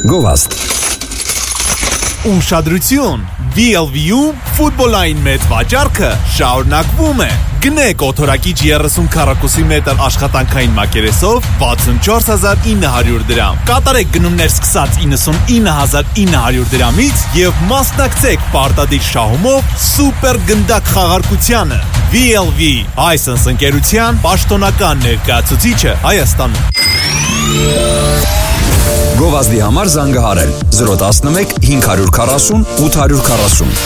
Գովաստ Ուշադրություն, VLV-ում ֆուտբոլային մեծ վաճառքը շարունակվում է։ Գնեք օթորակիչ 30 քառակուսի մետր աշխատանքային մակերեսով 64900 դրամ։ Կատարեք գնումներ սկսած 99900 դրամից եւ մասնակցեք պարտադիր շահումով սուպեր գնդակ խաղարկությանը։ VLV License ընկերության պաշտոնական ներկայացուցիչը Հայաստանում։ Գովազդի համար զանգահարել 011 540 840